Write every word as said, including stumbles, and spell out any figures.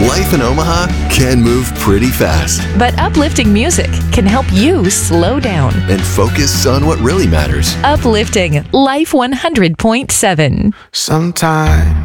Life in Omaha can move pretty fast. But uplifting music can help you slow down. And focus on what really matters. Uplifting Life one hundred point seven. Sometimes